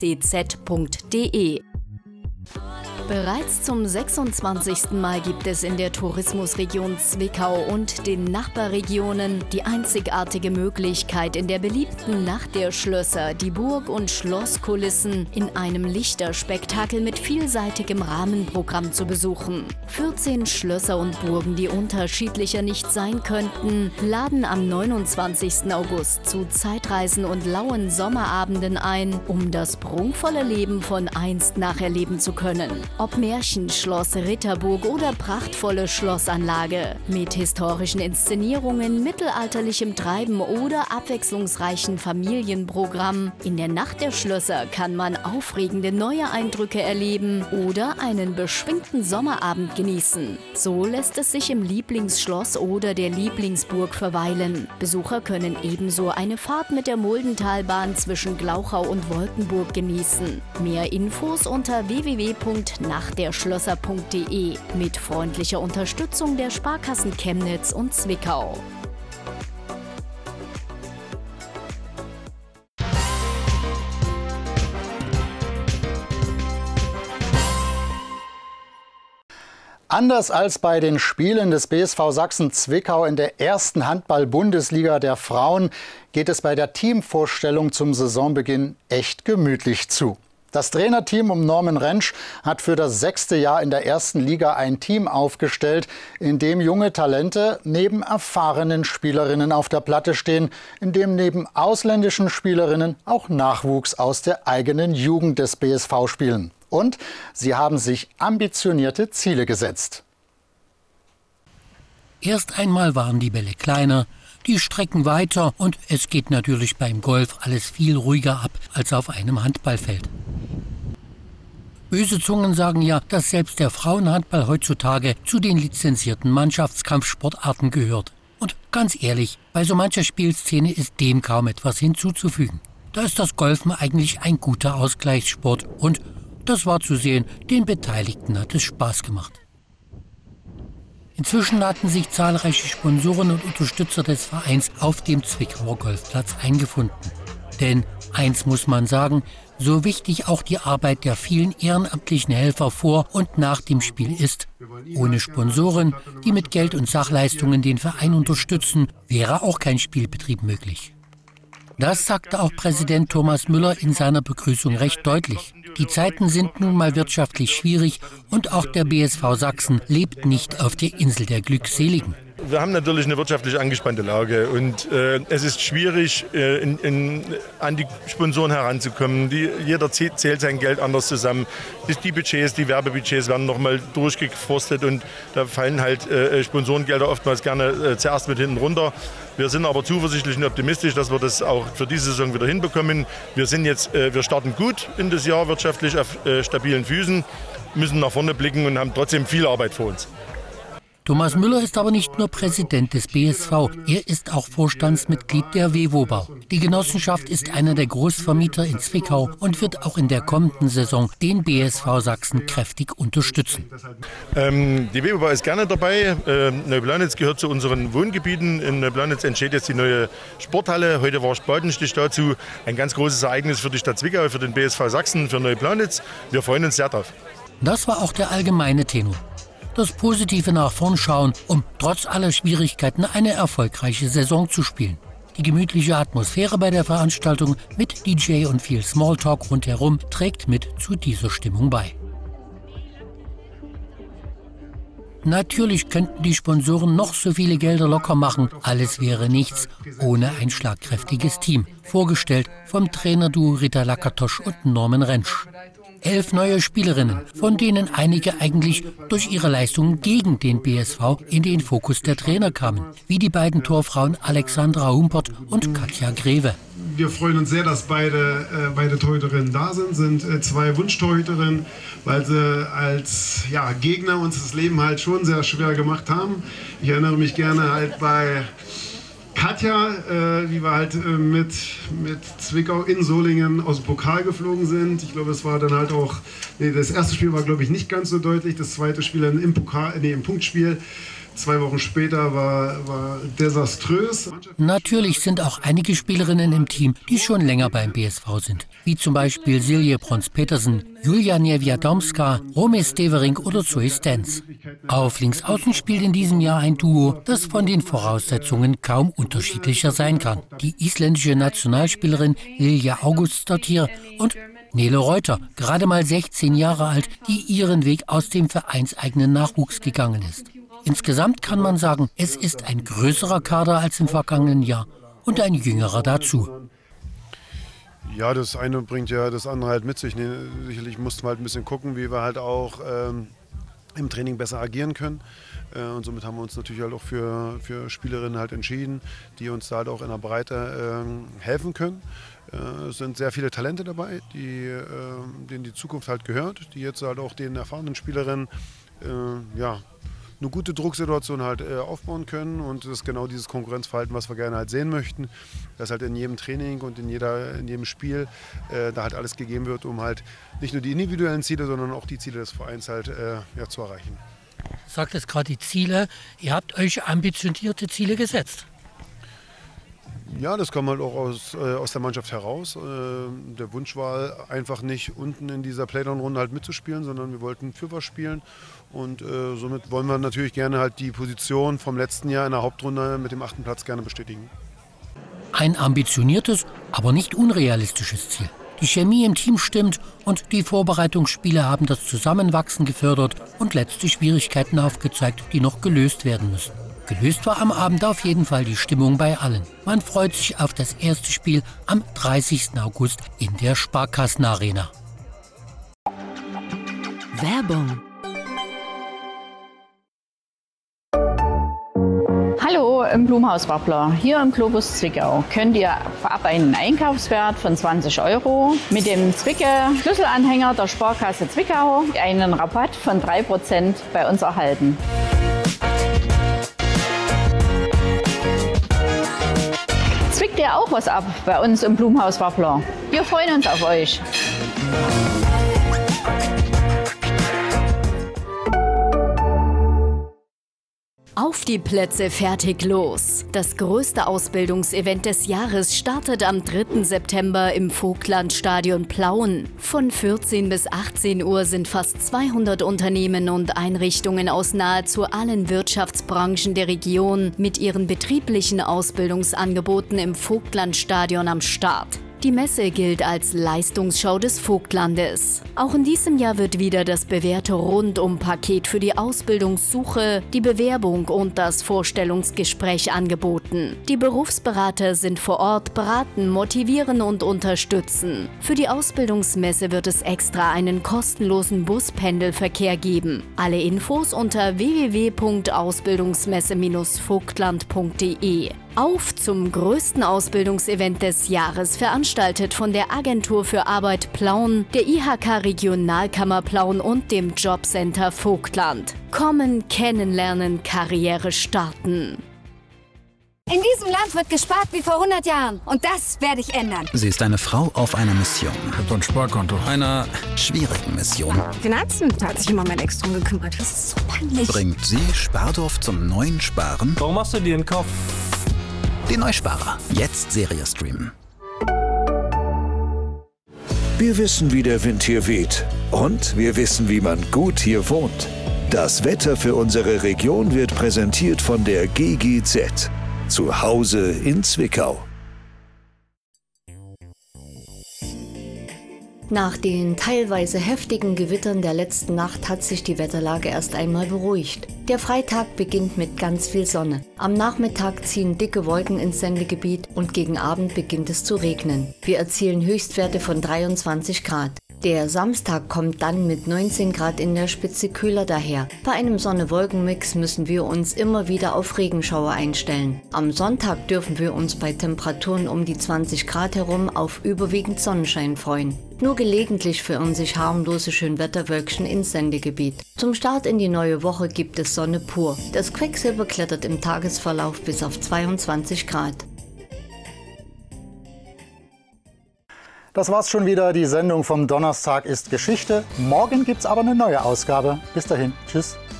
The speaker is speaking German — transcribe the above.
dz.de. Bereits zum 26. Mal gibt es in der Tourismusregion Zwickau und den Nachbarregionen die einzigartige Möglichkeit, in der beliebten Nacht der Schlösser die Burg- und Schlosskulissen in einem Lichterspektakel mit vielseitigem Rahmenprogramm zu besuchen. 14 Schlösser und Burgen, die unterschiedlicher nicht sein könnten, laden am 29. August zu Zeitreisen und lauen Sommerabenden ein, um das prunkvolle Leben von einst nacherleben zu können. Ob Märchenschloss, Ritterburg oder prachtvolle Schlossanlage. Mit historischen Inszenierungen, mittelalterlichem Treiben oder abwechslungsreichen Familienprogramm. In der Nacht der Schlösser kann man aufregende neue Eindrücke erleben oder einen beschwingten Sommerabend genießen. So lässt es sich im Lieblingsschloss oder der Lieblingsburg verweilen. Besucher können ebenso eine Fahrt mit der Muldentalbahn zwischen Glauchau und Wolkenburg genießen. Mehr Infos unter www.nachtderschlösser.de mit freundlicher Unterstützung der Sparkassen Chemnitz und Zwickau. Anders als bei den Spielen des BSV Sachsen Zwickau in der ersten Handball-Bundesliga der Frauen geht es bei der Teamvorstellung zum Saisonbeginn echt gemütlich zu. Das Trainerteam um Norman Rentsch hat für das 6. Jahr in der ersten Liga ein Team aufgestellt, in dem junge Talente neben erfahrenen Spielerinnen auf der Platte stehen, in dem neben ausländischen Spielerinnen auch Nachwuchs aus der eigenen Jugend des BSV spielen. Und sie haben sich ambitionierte Ziele gesetzt. Erst einmal waren die Bälle kleiner, die Strecken weiter und es geht natürlich beim Golf alles viel ruhiger ab als auf einem Handballfeld. Böse Zungen sagen ja, dass selbst der Frauenhandball heutzutage zu den lizenzierten Mannschaftskampfsportarten gehört. Und ganz ehrlich, bei so mancher Spielszene ist dem kaum etwas hinzuzufügen. Da ist das Golfen eigentlich ein guter Ausgleichssport und das war zu sehen, den Beteiligten hat es Spaß gemacht. Inzwischen hatten sich zahlreiche Sponsoren und Unterstützer des Vereins auf dem Zwickauer Golfplatz eingefunden. Denn eins muss man sagen, so wichtig auch die Arbeit der vielen ehrenamtlichen Helfer vor und nach dem Spiel ist. Ohne Sponsoren, die mit Geld und Sachleistungen den Verein unterstützen, wäre auch kein Spielbetrieb möglich. Das sagte auch Präsident Thomas Müller in seiner Begrüßung recht deutlich. Die Zeiten sind nun mal wirtschaftlich schwierig und auch der BSV Sachsen lebt nicht auf der Insel der Glückseligen. Wir haben natürlich eine wirtschaftlich angespannte Lage und es ist schwierig, an die Sponsoren heranzukommen. Jeder zählt sein Geld anders zusammen. Die Budgets, die Werbebudgets werden nochmal durchgeforstet und da fallen halt Sponsorengelder oftmals gerne zuerst mit hinten runter. Wir sind aber zuversichtlich und optimistisch, dass wir das auch für diese Saison wieder hinbekommen. Wir starten gut in das Jahr wirtschaftlich auf stabilen Füßen, müssen nach vorne blicken und haben trotzdem viel Arbeit vor uns. Thomas Müller ist aber nicht nur Präsident des BSV, er ist auch Vorstandsmitglied der WEWOBA. Die Genossenschaft ist einer der Großvermieter in Zwickau und wird auch in der kommenden Saison den BSV Sachsen kräftig unterstützen. Die WEWOBA ist gerne dabei. Neublaunitz gehört zu unseren Wohngebieten. In Neublaunitz entsteht jetzt die neue Sporthalle. Heute war Spatenstich dazu. Ein ganz großes Ereignis für die Stadt Zwickau, für den BSV Sachsen, für Neublaunitz. Wir freuen uns sehr drauf. Das war auch der allgemeine Tenor. Das Positive nach vorn schauen, um trotz aller Schwierigkeiten eine erfolgreiche Saison zu spielen. Die gemütliche Atmosphäre bei der Veranstaltung mit DJ und viel Smalltalk rundherum trägt mit zu dieser Stimmung bei. Natürlich könnten die Sponsoren noch so viele Gelder locker machen, alles wäre nichts ohne ein schlagkräftiges Team. Vorgestellt vom Trainerduo Rita Lakatosch und Norman Rentsch. 11 neue Spielerinnen, von denen einige eigentlich durch ihre Leistungen gegen den BSV in den Fokus der Trainer kamen, wie die beiden Torfrauen Alexandra Humpert und Katja Greve. Wir freuen uns sehr, dass beide Torhüterinnen da sind 2 Wunschtorhüterinnen, weil sie als Gegner uns das Leben halt schon sehr schwer gemacht haben. Ich erinnere mich gerne halt bei Katja, wie wir halt mit Zwickau in Solingen aus dem Pokal geflogen sind. Ich glaube, es war dann halt auch, das erste Spiel war, glaube ich, nicht ganz so deutlich. Das zweite Spiel dann im Punktspiel. 2 Wochen später war desaströs. Natürlich sind auch einige Spielerinnen im Team, die schon länger beim BSV sind. Wie zum Beispiel Silje Brons-Petersen, Julia Niewiadomska, Romy Stevering oder Zoe Stens. Auf Linksaußen spielt in diesem Jahr ein Duo, das von den Voraussetzungen kaum unterschiedlicher sein kann. Die isländische Nationalspielerin Lilja Augustsdottir und Nele Reuter, gerade mal 16 Jahre alt, die ihren Weg aus dem vereinseigenen Nachwuchs gegangen ist. Insgesamt kann man sagen, es ist ein größerer Kader als im vergangenen Jahr und ein jüngerer dazu. Ja, das eine bringt ja das andere halt mit sich. Sicherlich mussten wir halt ein bisschen gucken, wie wir halt auch im Training besser agieren können. Und somit haben wir uns natürlich halt auch für Spielerinnen halt entschieden, die uns da halt auch in der Breite helfen können. Es sind sehr viele Talente dabei, denen die Zukunft halt gehört, die jetzt halt auch den erfahrenen Spielerinnen eine gute Drucksituation halt aufbauen können. Und das ist genau dieses Konkurrenzverhalten, was wir gerne halt sehen möchten, dass halt in jedem Training und in jedem Spiel da halt alles gegeben wird, um halt nicht nur die individuellen Ziele, sondern auch die Ziele des Vereins halt zu erreichen. Du sagst jetzt gerade die Ziele, ihr habt euch ambitionierte Ziele gesetzt. Ja, das kam halt auch aus der Mannschaft heraus. Der Wunsch war einfach nicht unten in dieser Playdown-Runde halt mitzuspielen, sondern wir wollten für was spielen. Und somit wollen wir natürlich gerne halt die Position vom letzten Jahr in der Hauptrunde mit dem 8. Platz gerne bestätigen. Ein ambitioniertes, aber nicht unrealistisches Ziel. Die Chemie im Team stimmt und die Vorbereitungsspiele haben das Zusammenwachsen gefördert und letzte Schwierigkeiten aufgezeigt, die noch gelöst werden müssen. Gelöst war am Abend auf jeden Fall die Stimmung bei allen. Man freut sich auf das erste Spiel am 30. August in der Sparkassenarena. Werbung. Hallo im Blumhaus Wappler. Hier im Globus Zwickau könnt ihr ab einen Einkaufswert von 20 € mit dem Zwicke-Schlüsselanhänger der Sparkasse Zwickau einen Rabatt von 3% bei uns erhalten. Zwickt ihr auch was ab bei uns im Blumhaus Wappler? Wir freuen uns auf euch. Auf die Plätze, fertig, los! Das größte Ausbildungsevent des Jahres startet am 3. September im Vogtlandstadion Plauen. Von 14 bis 18 Uhr sind fast 200 Unternehmen und Einrichtungen aus nahezu allen Wirtschaftsbranchen der Region mit ihren betrieblichen Ausbildungsangeboten im Vogtlandstadion am Start. Die Messe gilt als Leistungsschau des Vogtlandes. Auch in diesem Jahr wird wieder das bewährte Rundumpaket für die Ausbildungssuche, die Bewerbung und das Vorstellungsgespräch angeboten. Die Berufsberater sind vor Ort, beraten, motivieren und unterstützen. Für die Ausbildungsmesse wird es extra einen kostenlosen Buspendelverkehr geben. Alle Infos unter www.ausbildungsmesse-vogtland.de. Auf zum größten Ausbildungsevent des Jahres, veranstaltet von der Agentur für Arbeit Plauen, der IHK Regionalkammer Plauen und dem Jobcenter Vogtland. Kommen, kennenlernen, Karriere starten. In diesem Land wird gespart wie vor 100 Jahren. Und das werde ich ändern. Sie ist eine Frau auf einer Mission. Ich habe ein Sparkonto. Einer schwierigen Mission. Finanzen, da hat sich immer mein Ex drum gekümmert. Das ist so peinlich. Bringt sie Spardorf zum neuen Sparen? Warum machst du dir einen Kopf? Die Neusparer. Jetzt Serie streamen. Wir wissen, wie der Wind hier weht. Und wir wissen, wie man gut hier wohnt. Das Wetter für unsere Region wird präsentiert von der GGZ. Zu Hause in Zwickau. Nach den teilweise heftigen Gewittern der letzten Nacht hat sich die Wetterlage erst einmal beruhigt. Der Freitag beginnt mit ganz viel Sonne. Am Nachmittag ziehen dicke Wolken ins Sendegebiet und gegen Abend beginnt es zu regnen. Wir erzielen Höchstwerte von 23 Grad. Der Samstag kommt dann mit 19 Grad in der Spitze kühler daher. Bei einem Sonne-Wolken-Mix müssen wir uns immer wieder auf Regenschauer einstellen. Am Sonntag dürfen wir uns bei Temperaturen um die 20 Grad herum auf überwiegend Sonnenschein freuen. Nur gelegentlich verirren sich harmlose Schönwetterwölkchen ins Sendegebiet. Zum Start in die neue Woche gibt es Sonne pur. Das Quecksilber klettert im Tagesverlauf bis auf 22 Grad. Das war's schon wieder. Die Sendung vom Donnerstag ist Geschichte. Morgen gibt's aber eine neue Ausgabe. Bis dahin. Tschüss.